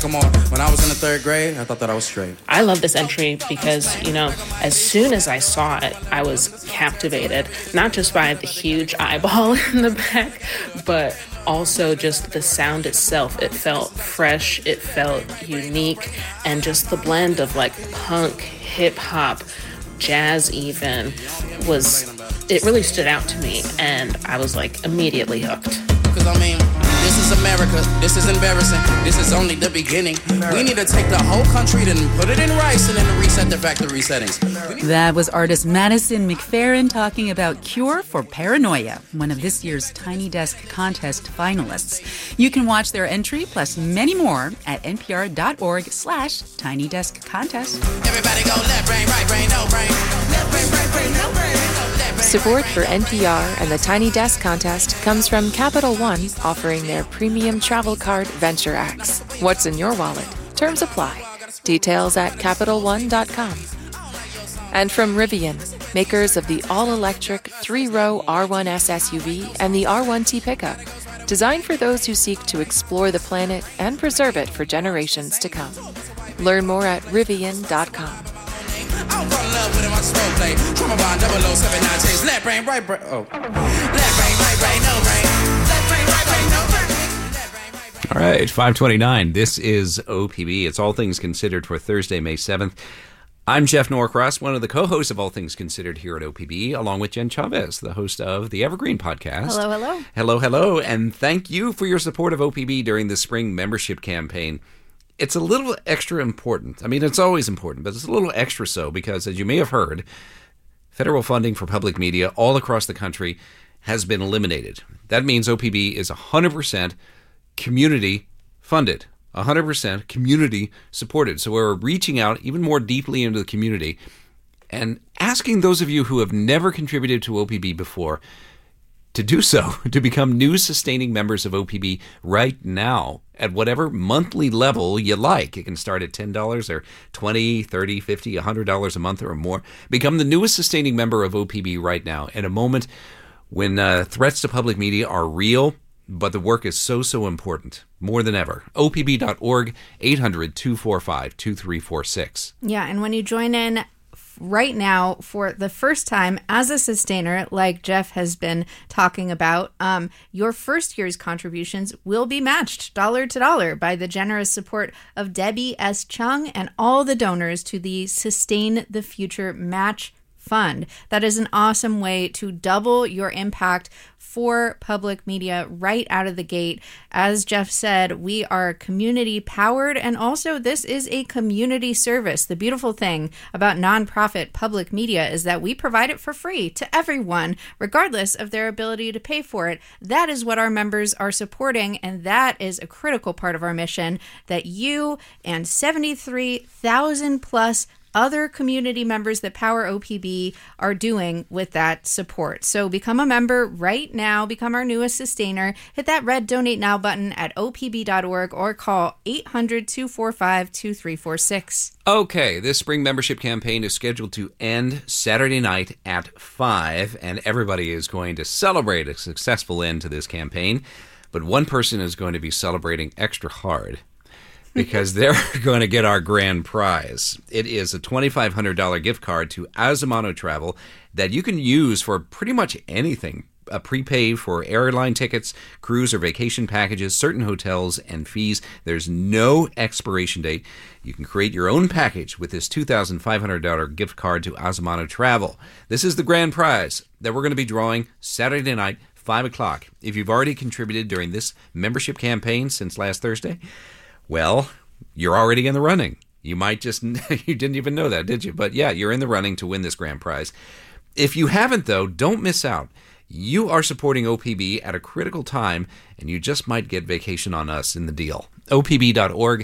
Come on, when I was in the third grade, I thought that I was straight. I love this entry because, as soon as I saw it, I was captivated, not just by the huge eyeball in the back, but also just the sound itself. It felt fresh, it felt unique, and just the blend of like punk, hip hop, jazz even, it really stood out to me, and I was like immediately hooked. Because this is America, this is embarrassing, this is only the beginning. We need to take the whole country, then put it in rice, and then reset the factory settings. That was artist Madison McFerrin talking about Cure for Paranoia, one of this year's Tiny Desk Contest finalists. You can watch their entry, plus many more, at npr.org/tinydeskcontest. Everybody go left brain, right brain, no brain. Left brain, right brain, no brain. Support for NPR and the Tiny Desk Contest comes from Capital One, offering their premium travel card Venture X. What's in your wallet? Terms apply. Details at CapitalOne.com. And from Rivian, makers of the all-electric 3-row R1S SUV and the R1T pickup, designed for those who seek to explore the planet and preserve it for generations to come. Learn more at Rivian.com. I'm in love with him, I slow play. Trauma bond 0079 chase. Left brain, right brain. Oh. Left brain, right brain, no brain. Left brain, right brain, no brain. All right, 529. This is OPB. It's All Things Considered for Thursday, May 7th. I'm Jeff Norcross, one of the co-hosts of All Things Considered here at OPB, along with Jen Chavez, the host of the Evergreen Podcast. Hello, hello. Hello, hello. And thank you for your support of OPB during the spring membership campaign. It's a little extra important. I mean, it's always important, but it's a little extra so because, as you may have heard, federal funding for public media all across the country has been eliminated. That means OPB is 100% community funded, 100% community supported. So we're reaching out even more deeply into the community and asking those of you who have never contributed to OPB before to do so, to become new sustaining members of OPB right now at whatever monthly level you like. It can start at $10 or $20, $30, $50, $100 a month or more. Become the newest sustaining member of OPB right now in a moment when threats to public media are real, but the work is so important, more than ever. OPB.org, 800-245-2346. Yeah, and when you join in right now for the first time as a sustainer, like Jeff has been talking about, your first year's contributions will be matched dollar to dollar by the generous support of Debbie S. Chung and all the donors to the Sustain the Future Match Fund. That is an awesome way to double your impact for public media right out of the gate. As Jeff said, we are community powered, and also this is a community service. The beautiful thing about nonprofit public media is that we provide it for free to everyone, regardless of their ability to pay for it. That is what our members are supporting, and that is a critical part of our mission that you and 73,000 plus other community members that power OPB are doing with that support. So become a member right now. Become our newest sustainer. Hit that red Donate Now button at opb.org or call 800-245-2346. Okay, this spring membership campaign is scheduled to end Saturday night at 5, and everybody is going to celebrate a successful end to this campaign. But one person is going to be celebrating extra hard, because they're going to get our grand prize. It is a $2,500 gift card to Azamano Travel that you can use for pretty much anything. A prepay for airline tickets, cruise or vacation packages, certain hotels, and fees. There's no expiration date. You can create your own package with this $2,500 gift card to Azamano Travel. This is the grand prize that we're going to be drawing Saturday night, 5 o'clock. If you've already contributed during this membership campaign since last Thursday, well, you're already in the running. You might just, you didn't even know that, did you? But yeah, you're in the running to win this grand prize. If you haven't, though, don't miss out. You are supporting OPB at a critical time, and you just might get vacation on us in the deal. OPB.org,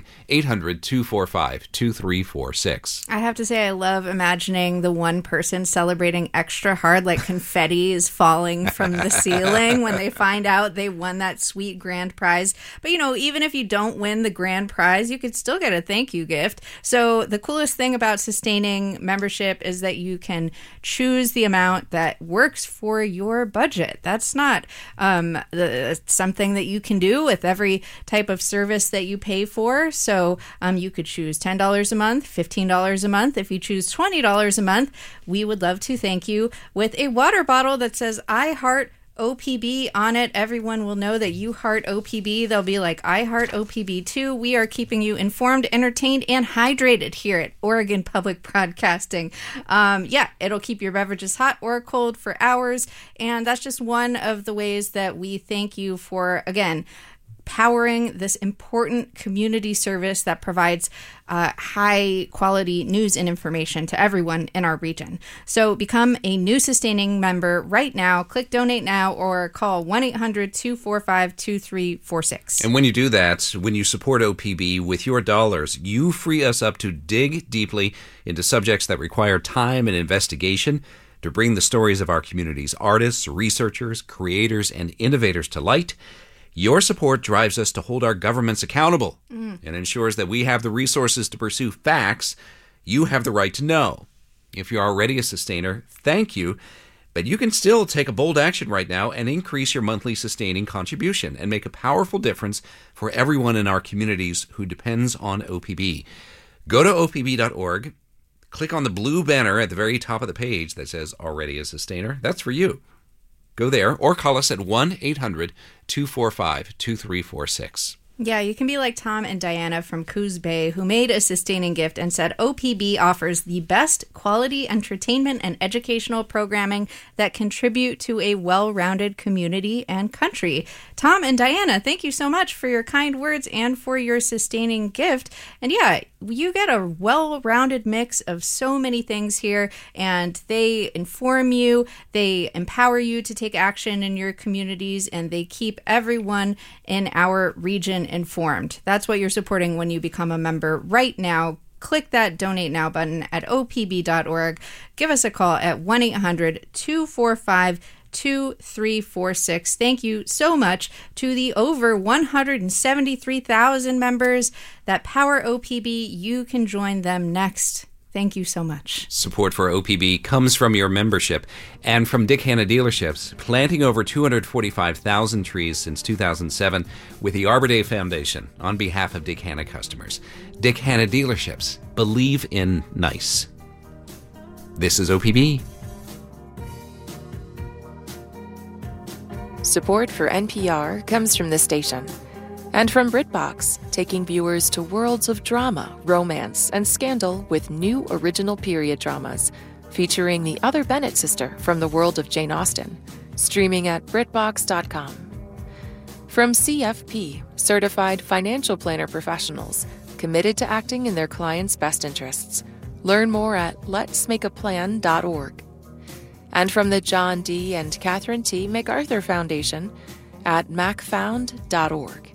800-245-2346. I have to say, I love imagining the one person celebrating extra hard, like confetti is falling from the ceiling when they find out they won that sweet grand prize. But, even if you don't win the grand prize, you could still get a thank you gift. So the coolest thing about sustaining membership is that you can choose the amount that works for your budget. That's not something that you can do with every type of service service that you pay for. So you could choose $10 a month, $15 a month. If you choose $20 a month, we would love to thank you with a water bottle that says I Heart OPB on it. Everyone will know that you heart OPB. They'll be like, I heart OPB too. We are keeping you informed, entertained, and hydrated here at Oregon Public Broadcasting. It'll keep your beverages hot or cold for hours. And that's just one of the ways that we thank you for, again, powering this important community service that provides high quality news and information to everyone in our region. So become a new sustaining member right now. Click donate now or call 1-800-245-2346. And when you do that, when you support OPB with your dollars, you free us up to dig deeply into subjects that require time and investigation to bring the stories of our community's artists, researchers, creators, and innovators to light. Your support drives us to hold our governments accountable and ensures that we have the resources to pursue facts you have the right to know. If you're already a sustainer, thank you, but you can still take a bold action right now and increase your monthly sustaining contribution and make a powerful difference for everyone in our communities who depends on OPB. Go to opb.org, click on the blue banner at the very top of the page that says Already a Sustainer. That's for you. Go there or call us at 1-800-245-2346. Yeah, you can be like Tom and Diana from Coos Bay, who made a sustaining gift and said OPB offers the best quality entertainment and educational programming that contribute to a well-rounded community and country. Tom and Diana, thank you so much for your kind words and for your sustaining gift. And yeah, you get a well-rounded mix of so many things here, and they inform you, they empower you to take action in your communities, and they keep everyone in our region informed. That's what you're supporting when you become a member right now. Click that donate now button at opb.org. Give us a call at 1-800-245-2346. Thank you so much to the over 173,000 members that power OPB. You can join them next. Thank you so much. Support for OPB comes from your membership and from Dick Hanna Dealerships, planting over 245,000 trees since 2007 with the Arbor Day Foundation on behalf of Dick Hanna customers. Dick Hanna Dealerships, believe in nice. This is OPB. Support for NPR comes from the station and from BritBox, taking viewers to worlds of drama, romance, and scandal with new original period dramas featuring the other Bennett sister from the world of Jane Austen, streaming at BritBox.com. From CFP, certified financial planner professionals committed to acting in their clients' best interests. Learn more at letsmakeaplan.org. And from the John D. and Catherine T. MacArthur Foundation at macfound.org.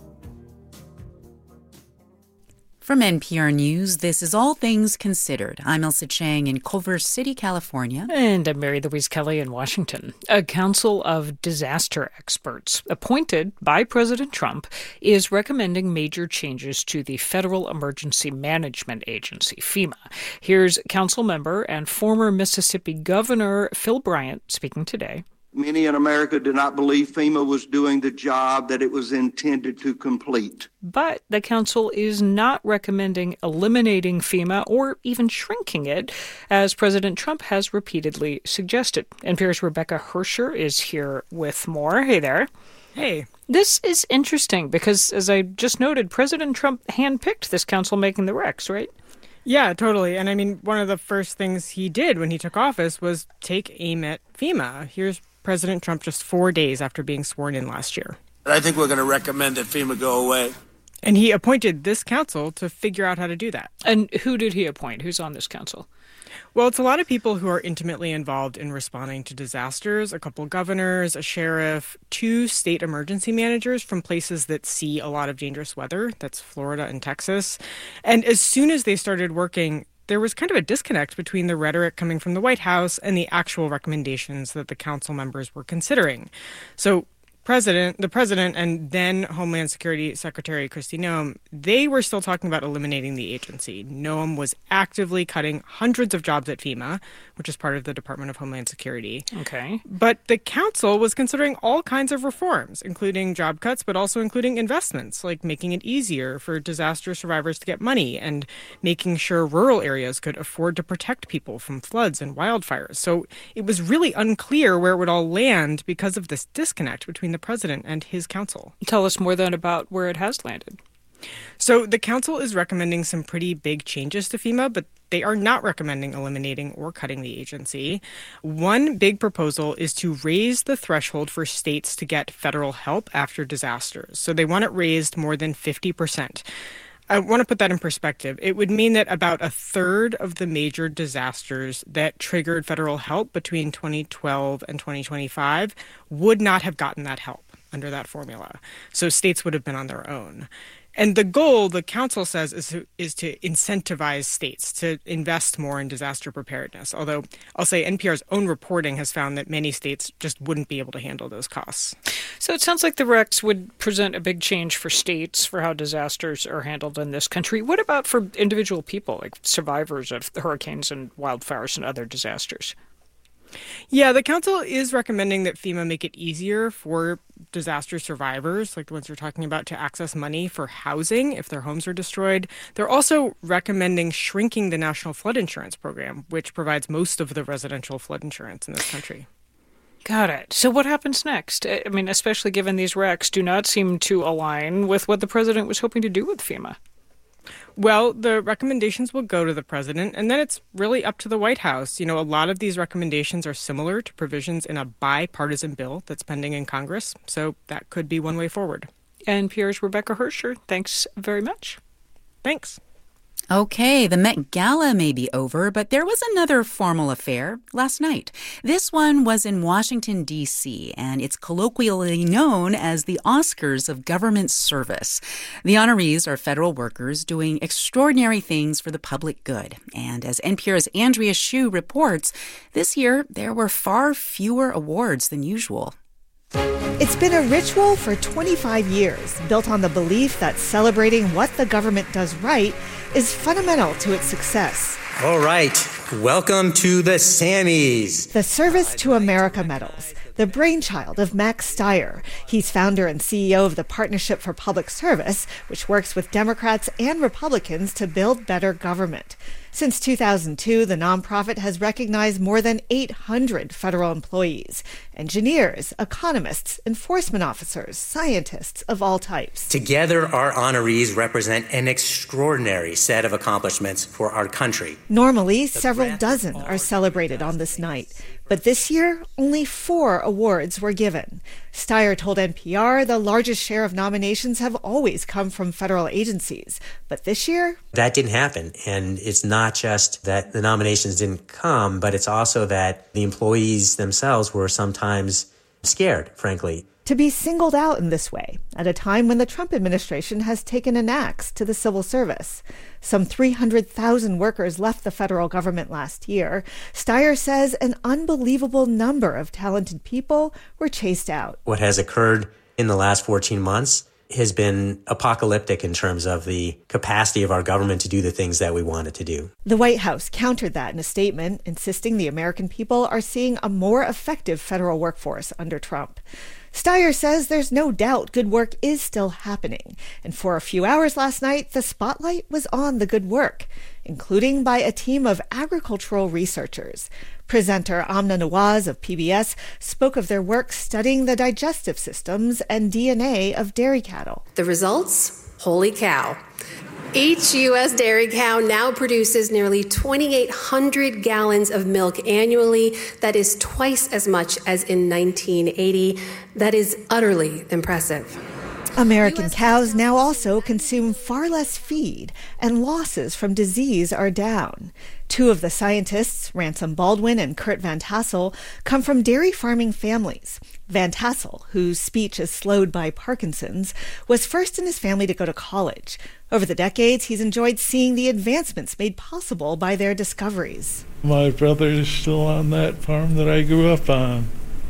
From NPR News, this is All Things Considered. I'm Elsa Chang in Culver City, California. And I'm Mary Louise Kelly in Washington. A council of disaster experts appointed by President Trump is recommending major changes to the Federal Emergency Management Agency, FEMA. Here's council member and former Mississippi Governor Phil Bryant speaking today. Many in America do not believe FEMA was doing the job that it was intended to complete. But the council is not recommending eliminating FEMA or even shrinking it, as President Trump has repeatedly suggested. NPR's Rebecca Hersher is here with more. Hey there. Hey. This is interesting because, as I just noted, President Trump handpicked this council making the recs, right? Yeah, totally. And I mean, one of the first things he did when he took office was take aim at FEMA. Here's President Trump just 4 days after being sworn in last year. I think we're going to recommend that FEMA go away. And he appointed this council to figure out how to do that. And who did he appoint? Who's on this council? Well, it's a lot of people who are intimately involved in responding to disasters, a couple governors, a sheriff, 2 state emergency managers from places that see a lot of dangerous weather. That's Florida and Texas. And as soon as they started working, there was kind of a disconnect between the rhetoric coming from the White House and the actual recommendations that the council members were considering. So the president and then Homeland Security Secretary Kristi Noem, they were still talking about eliminating the agency. Noem was actively cutting hundreds of jobs at FEMA, which is part of the Department of Homeland Security. Okay. But the council was considering all kinds of reforms, including job cuts, but also including investments, like making it easier for disaster survivors to get money and making sure rural areas could afford to protect people from floods and wildfires. So it was really unclear where it would all land because of this disconnect between the president and his council. Tell us more then about where it has landed. So the council is recommending some pretty big changes to FEMA, but they are not recommending eliminating or cutting the agency. One big proposal is to raise the threshold for states to get federal help after disasters. So they want it raised more than 50%. I want to put that in perspective. It would mean that about a third of the major disasters that triggered federal help between 2012 and 2025 would not have gotten that help under that formula. So states would have been on their own. And the goal, the council says, is to incentivize states to invest more in disaster preparedness. Although I'll say NPR's own reporting has found that many states just wouldn't be able to handle those costs. So it sounds like the recs would present a big change for states for how disasters are handled in this country. What about for individual people, like survivors of hurricanes and wildfires and other disasters? Yeah, the council is recommending that FEMA make it easier for disaster survivors, like the ones we're talking about, to access money for housing if their homes are destroyed. They're also recommending shrinking the National Flood Insurance Program, which provides most of the residential flood insurance in this country. Got it. So what happens next? I mean, especially given these recs do not seem to align with what the president was hoping to do with FEMA. Well, the recommendations will go to the president, and then it's really up to the White House. You know, a lot of these recommendations are similar to provisions in a bipartisan bill that's pending in Congress, so that could be one way forward. NPR's Rebecca Hersher, thanks very much. Thanks. Okay, the Met Gala may be over, but there was another formal affair last night. This one was in Washington, D.C., and it's colloquially known as the Oscars of Government Service. The honorees are federal workers doing extraordinary things for the public good. And as NPR's Andrea Hsu reports, this year there were far fewer awards than usual. It's been a ritual for 25 years, built on the belief that celebrating what the government does right is fundamental to its success. All right, welcome to the Sammys. The Service to America Medals, the brainchild of Max Stier. He's founder and CEO of the Partnership for Public Service, which works with Democrats and Republicans to build better government. Since 2002, the nonprofit has recognized more than 800 federal employees, engineers, economists, enforcement officers, scientists of all types. Together, our honorees represent an extraordinary set of accomplishments for our country. Normally, several dozen are celebrated on this night. But this year, only 4 awards were given. Stier told NPR the largest share of nominations have always come from federal agencies. But this year, that didn't happen. And it's not just that the nominations didn't come, but it's also that the employees themselves were sometimes scared, frankly. To be singled out in this way, at a time when the Trump administration has taken an axe to the civil service. Some 300,000 workers left the federal government last year. Stier says an unbelievable number of talented people were chased out. What has occurred in the last 14 months has been apocalyptic in terms of the capacity of our government to do the things that we want it to do. The White House countered that in a statement, insisting the American people are seeing a more effective federal workforce under Trump. Stier says there's no doubt good work is still happening. And for a few hours last night, the spotlight was on the good work, including by a team of agricultural researchers. Presenter Amna Nawaz of PBS spoke of their work studying the digestive systems and DNA of dairy cattle. The results? Holy cow. Each U.S. dairy cow now produces nearly 2,800 gallons of milk annually. That is twice as much as in 1980. That is utterly impressive. American cows now also consume far less feed, and losses from disease are down. 2 of the scientists, Ransom Baldwin and Kurt Van Tassel, come from dairy farming families. Van Tassel, whose speech is slowed by Parkinson's, was first in his family to go to college. Over the decades, he's enjoyed seeing the advancements made possible by their discoveries. My brother is still on that farm that I grew up on.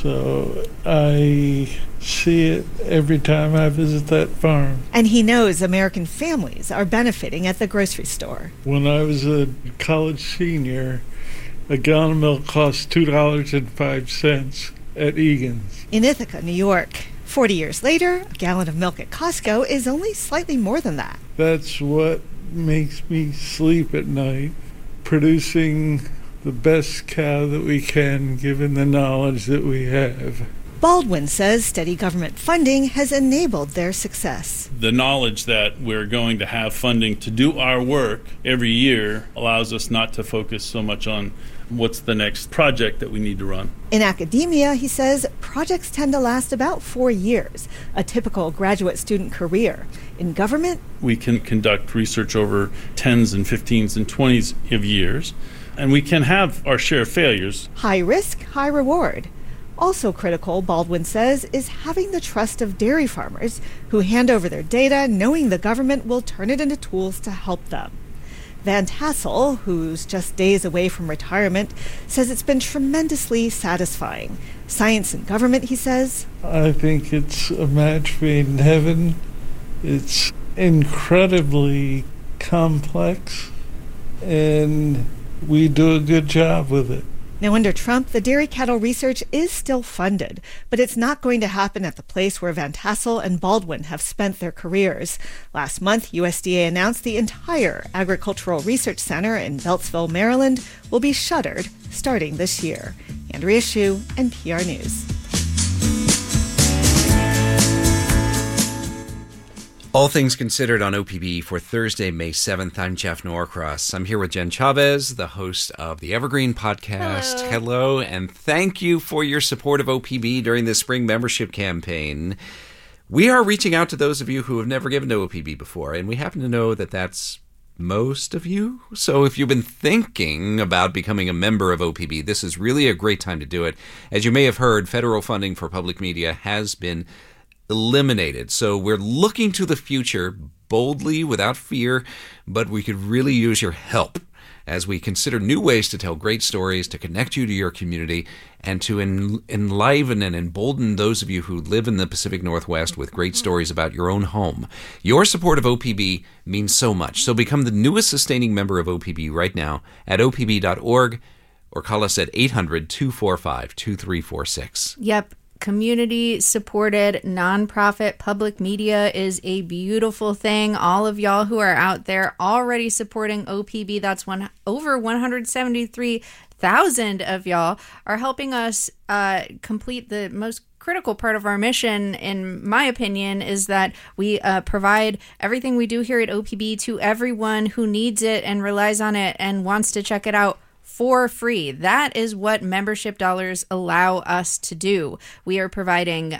So I see it every time I visit that farm. And he knows American families are benefiting at the grocery store. When I was a college senior, a gallon of milk cost $2.05 at Egan's. In Ithaca, New York. 40 years later, a gallon of milk at Costco is only slightly more than that. That's what makes me sleep at night, producing the best cow that we can, given the knowledge that we have. Baldwin says steady government funding has enabled their success. The knowledge that we're going to have funding to do our work every year allows us not to focus so much on what's the next project that we need to run. In academia, he says, projects tend to last about 4 years, a typical graduate student career. In government, we can conduct research over 10s and 15s and 20s of years, and we can have our share of failures. High risk, high reward. Also critical, Baldwin says, is having the trust of dairy farmers who hand over their data knowing the government will turn it into tools to help them. Van Tassel, who's just days away from retirement, says it's been tremendously satisfying. Science and government, he says. I think it's a match made in heaven. It's incredibly complex, and we do a good job with it. Now, under Trump, the dairy cattle research is still funded, but it's not going to happen at the place where Van Tassel and Baldwin have spent their careers. Last month, USDA announced the entire Agricultural Research Center in Beltsville, Maryland, will be shuttered starting this year. Andrea Hsu, NPR News. All things considered on OPB for Thursday, May 7th. I'm Jeff Norcross. I'm here with Jen Chavez, the host of the Evergreen Podcast. Hello, and thank you for your support of OPB during this spring membership campaign. We are reaching out to those of you who have never given to OPB before, and we happen to know that that's most of you. So if you've been thinking about becoming a member of OPB, this is really a great time to do it. As you may have heard, federal funding for public media has been eliminated. So we're looking to the future boldly, without fear, but we could really use your help as we consider new ways to tell great stories, to connect you to your community, and to enliven and embolden those of you who live in the Pacific Northwest with great stories about your own home. Your support of OPB means so much. So become the newest sustaining member of OPB right now at opb.org or call us at 800-245-2346. Yep. Community-supported, nonprofit public media is a beautiful thing. All of y'all who are out there already supporting OPB, that's over 173,000 of y'all, are helping us complete the most critical part of our mission, in my opinion, is that we provide everything we do here at OPB to everyone who needs it and relies on it and wants to check it out for free. That is what membership dollars allow us to do. We are providing,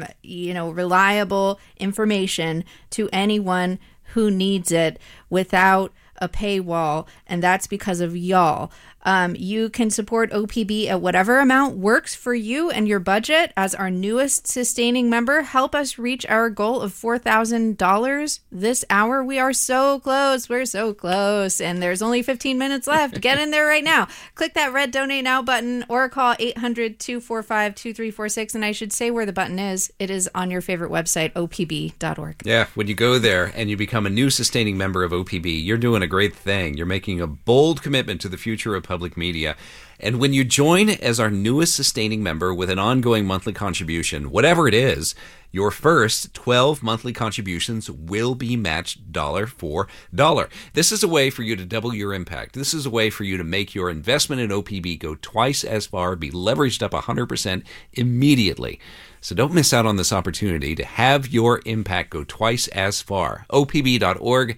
reliable information to anyone who needs it without a paywall, and that's because of y'all. You can support OPB at whatever amount works for you and your budget. As our newest sustaining member, help us reach our goal of $4,000 this hour. We are so close. We're so close. And there's only 15 minutes left. Get in there right now. Click that red Donate Now button or call 800-245-2346. And I should say where the button is. It is on your favorite website, opb.org. Yeah, when you go there and you become a new sustaining member of OPB, you're doing a great thing. You're making a bold commitment to the future of public media. And when you join as our newest sustaining member with an ongoing monthly contribution, whatever it is, your first 12 monthly contributions will be matched dollar for dollar. This is a way for you to double your impact. This is a way for you to make your investment in OPB go twice as far, be leveraged up 100% immediately. So don't miss out on this opportunity to have your impact go twice as far. opb.org,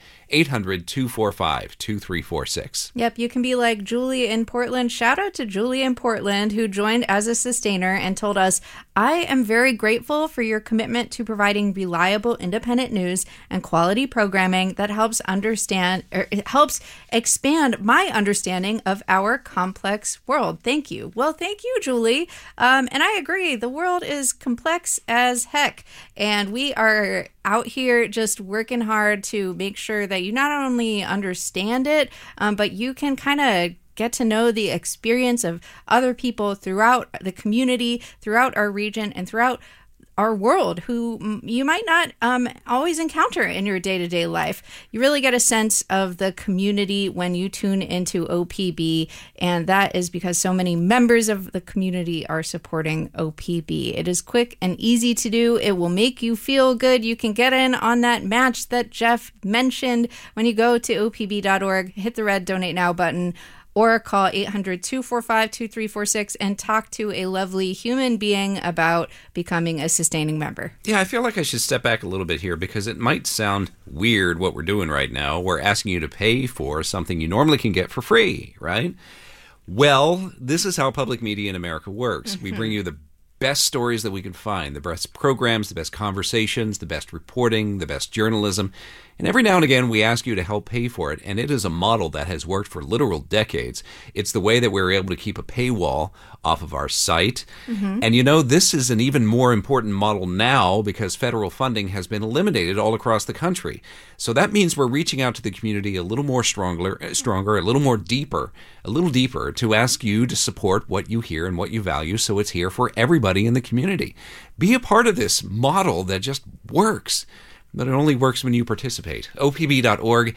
800-245-2346. Yep, you can be like Julie in Portland. Shout out to Julie in Portland, who joined as a sustainer and told us, I am very grateful for your commitment to providing reliable, independent news and quality programming that helps expand my understanding of our complex world. Thank you. Well, thank you, Julie. And I agree. The world is complex as heck. And we are out here just working hard to make sure that you not only understand it, but you can kind of get to know the experience of other people throughout the community, throughout our region, and throughout our world who you might not always encounter in your day-to-day life. You really get a sense of the community when you tune into OPB, and that is because so many members of the community are supporting OPB. It is quick and easy to do. It will make you feel good. You can get in on that match that Jeff mentioned when you go to opb.org, hit the red Donate Now button, or call 800-245-2346 and talk to a lovely human being about becoming a sustaining member. Yeah, I feel like I should step back a little bit here because it might sound weird what we're doing right now. We're asking you to pay for something you normally can get for free, right? Well, this is how public media in America works. We bring you the best stories that we can find, the best programs, the best conversations, the best reporting, the best journalism. And every now and again, we ask you to help pay for it. And it is a model that has worked for literal decades. It's the way that we're able to keep a paywall off of our site. And you know, this is an even more important model now because federal funding has been eliminated all across the country. So that means we're reaching out to the community a little more stronger, a little more deeper to ask you to support what you hear and what you value so it's here for everybody in the community. Be a part of this model that just works. But it only works when you participate. OPB.org,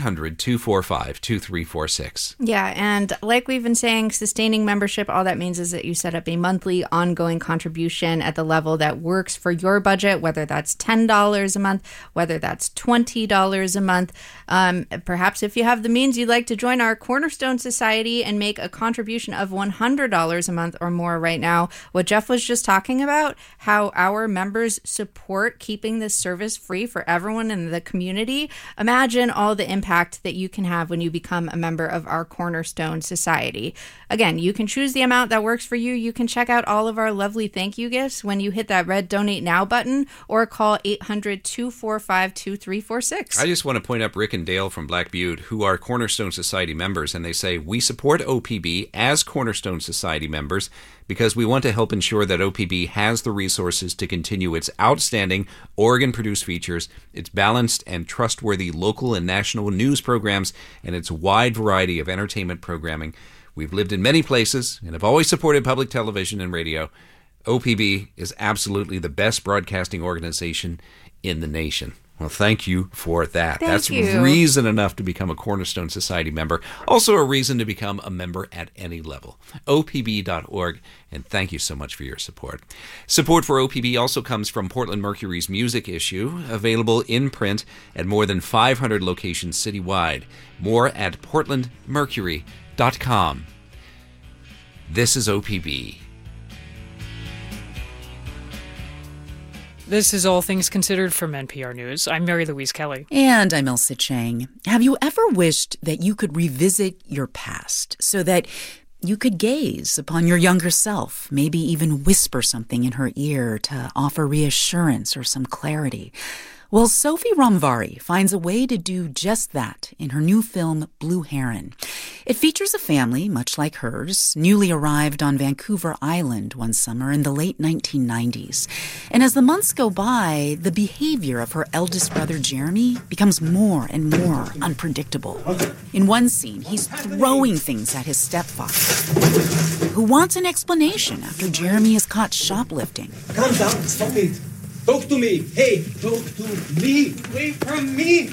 800-245-2346. Yeah, and like we've been saying, sustaining membership, all that means is that you set up a monthly ongoing contribution at the level that works for your budget, whether that's $10 a month, whether that's $20 a month. Perhaps if you have the means, you'd like to join our Cornerstone Society and make a contribution of $100 a month or more right now. What Jeff was just talking about, how our members support keeping this service free for everyone in the community. Imagine all the impact that you can have when you become a member of our Cornerstone Society. Again, you can choose the amount that works for you. You can check out all of our lovely thank you gifts when you hit that red Donate Now button or call 800-245-2346. I just want to point up Rick and Dale from Black Butte, who are Cornerstone Society members, and they say, we support OPB as Cornerstone Society members because we want to help ensure that OPB has the resources to continue its outstanding Oregon-produced features, its balanced and trustworthy local and national news programs, and its wide variety of entertainment programming. We've lived in many places and have always supported public television and radio. OPB is absolutely the best broadcasting organization in the nation. Well, thank you for that. That's reason enough to become a Cornerstone Society member. Also a reason to become a member at any level. OPB.org, and thank you so much for your support. Support for OPB also comes from Portland Mercury's Music Issue, available in print at more than 500 locations citywide. More at portlandmercury.com. This is OPB. This is All Things Considered from NPR News. I'm Mary Louise Kelly. And I'm Elsa Chang. Have you ever wished that you could revisit your past so that you could gaze upon your younger self, maybe even whisper something in her ear to offer reassurance or some clarity? Well, Sophie Ramvari finds a way to do just that in her new film, Blue Heron. It features a family, much like hers, newly arrived on Vancouver Island one summer in the late 1990s. And as the months go by, the behavior of her eldest brother, Jeremy, becomes more and more unpredictable. In one scene, he's throwing things at his stepfather, who wants an explanation after Jeremy is caught shoplifting. Calm down, stop it. Talk to me. Hey, talk to me. Wait from me.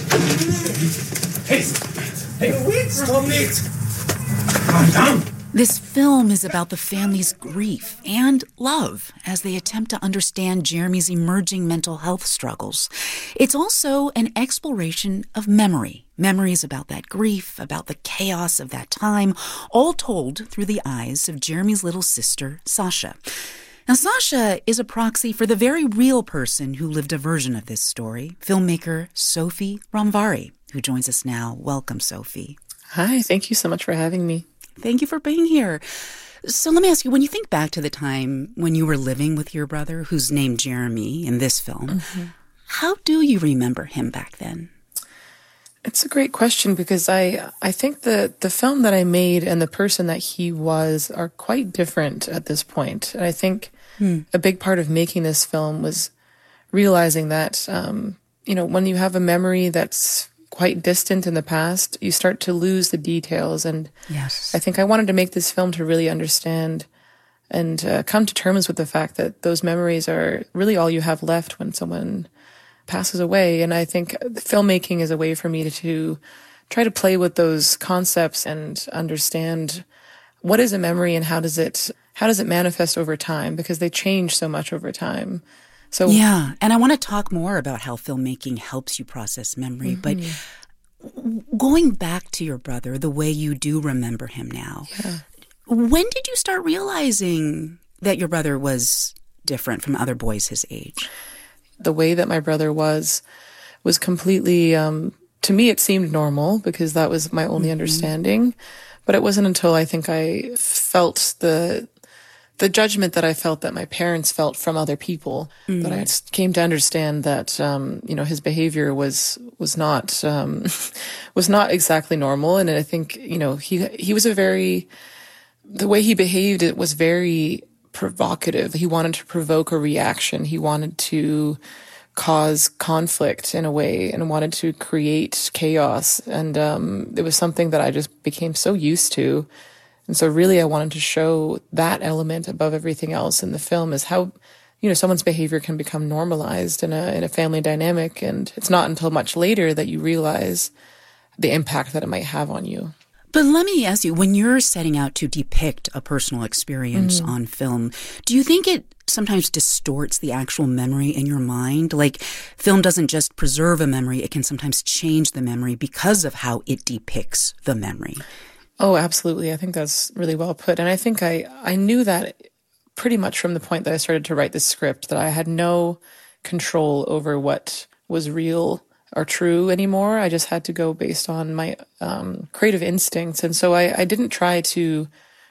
Hey, wait from it. Calm down. This film is about the family's grief and love as they attempt to understand Jeremy's emerging mental health struggles. It's also an exploration of memory. Memories about that grief, about the chaos of that time, all told through the eyes of Jeremy's little sister, Sasha. Now, Sasha is a proxy for the very real person who lived a version of this story, filmmaker Sophie Ramvari, who joins us now. Welcome, Sophie. Hi, thank you so much for having me. Thank you for being here. So let me ask you, when you think back to the time when you were living with your brother, who's named Jeremy in this film, how do you remember him back then? It's a great question because I think the film that I made and the person that he was are quite different at this point. And I think a big part of making this film was realizing that, when you have a memory that's quite distant in the past, you start to lose the details. And yes, I think I wanted to make this film to really understand and come to terms with the fact that those memories are really all you have left when someone passes away. And I think filmmaking is a way for me to try to play with those concepts and understand what is a memory and how does it manifest over time, because they change so much over time. So yeah, and I want to talk more about how filmmaking helps you process memory, but going back to your brother, the way you do remember him now, when did you start realizing that your brother was different from other boys his age? The way that my brother was completely, to me it seemed normal because that was my only understanding. But it wasn't until I think I felt the judgment that I felt that my parents felt from other people that I came to understand that, his behavior was not exactly normal. And I think, he was the way he behaved, it was very provocative. He wanted to provoke a reaction. He wanted to cause conflict in a way and wanted to create chaos. And it was something that I just became so used to. And so really I wanted to show that element above everything else in the film, is how, someone's behavior can become normalized in a family dynamic. And it's not until much later that you realize the impact that it might have on you. But let me ask you, when you're setting out to depict a personal experience on film, do you think it sometimes distorts the actual memory in your mind? Like, film doesn't just preserve a memory, it can sometimes change the memory because of how it depicts the memory. Oh, absolutely. I think that's really well put. And I think I knew that pretty much from the point that I started to write the script, that I had no control over what was real or true anymore. I just had to go based on my creative instincts. And so I didn't try to,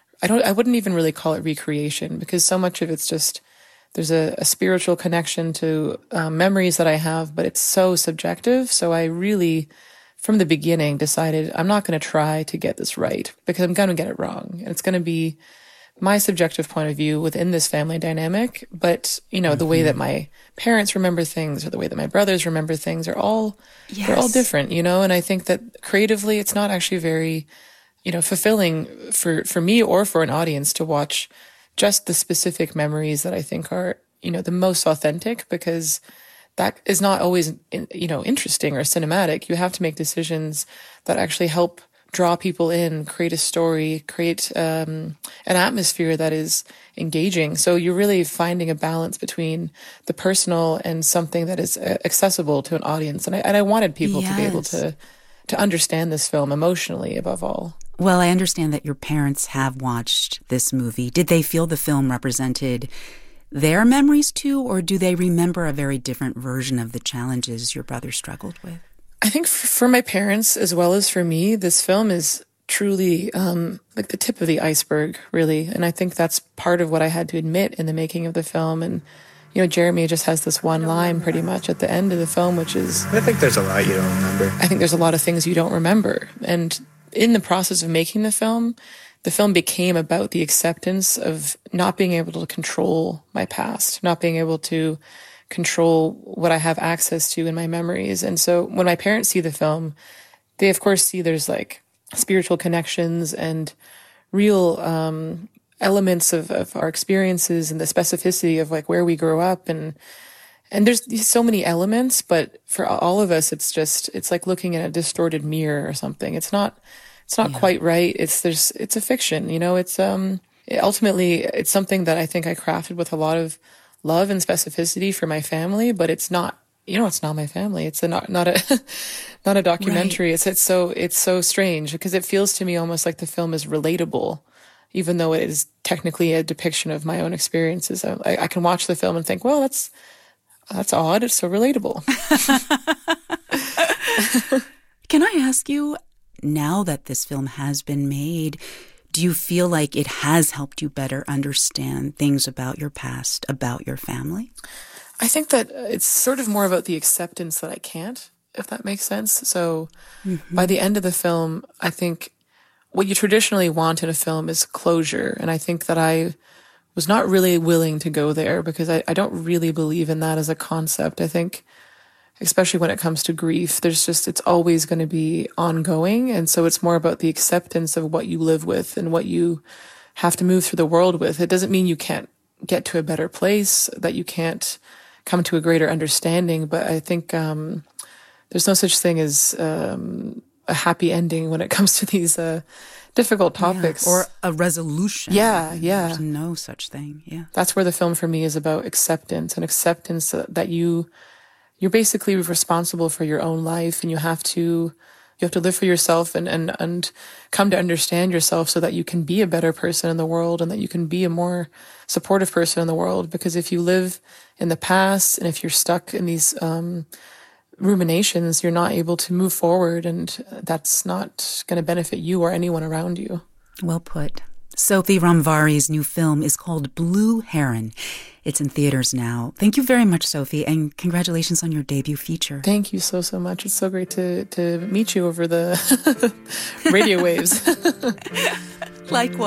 I wouldn't even really call it recreation, because so much of it's just, there's a spiritual connection to memories that I have, but it's so subjective. So I really, from the beginning, decided I'm not going to try to get this right, because I'm going to get it wrong. And it's going to be my subjective point of view within this family dynamic. But, the way that my parents remember things or the way that my brothers remember things are all, they're all different, and I think that creatively it's not actually very, fulfilling for me or for an audience to watch just the specific memories that I think are, the most authentic, because that is not always, interesting or cinematic. You have to make decisions that actually help draw people in, create a story, create an atmosphere that is engaging. So you're really finding a balance between the personal and something that is accessible to an audience. And I wanted people to be able to understand this film emotionally above all. Well, I understand that your parents have watched this movie. Did they feel the film represented their memories too, or do they remember a very different version of the challenges your brother struggled with? I think for my parents, as well as for me, this film is truly like the tip of the iceberg, really. And I think that's part of what I had to admit in the making of the film. And, Jeremy just has this one line pretty much at the end of the film, which is, I think there's a lot you don't remember. I think there's a lot of things you don't remember. And in the process of making the film became about the acceptance of not being able to control my past, not being able to control what I have access to in my memories. And so when my parents see the film, they of course see there's like spiritual connections and real elements of our experiences and the specificity of like where we grow up. And there's so many elements, but for all of us, it's like looking in a distorted mirror or something. It's not quite right. It's a fiction, ultimately it's something that I think I crafted with a lot of love and specificity for my family, but it's not, it's not my family. It's not a documentary. Right. It's so strange because it feels to me almost like the film is relatable, even though it is technically a depiction of my own experiences. I can watch the film and think, well, that's odd. It's so relatable. Can I ask you, now that this film has been made, do you feel like it has helped you better understand things about your past, about your family? I think that it's sort of more about the acceptance that I can't, if that makes sense. So by the end of the film, I think what you traditionally want in a film is closure. And I think that I was not really willing to go there because I don't really believe in that as a concept. I think especially when it comes to grief, it's always going to be ongoing. And so it's more about the acceptance of what you live with and what you have to move through the world with. It doesn't mean you can't get to a better place, that you can't come to a greater understanding. But I think there's no such thing as a happy ending when it comes to these difficult topics. Or a resolution. Yeah. There's no such thing. Yeah. That's where the film for me is about acceptance, and acceptance that you're basically responsible for your own life, and you have to live for yourself and come to understand yourself so that you can be a better person in the world and that you can be a more supportive person in the world. Because if you live in the past and if you're stuck in these ruminations, you're not able to move forward, and that's not going to benefit you or anyone around you. Well put. Sophie Ramvari's new film is called Blue Heron. It's in theaters now. Thank you very much, Sophie, and congratulations on your debut feature. Thank you so much. It's so great to meet you over the radio waves. Likewise.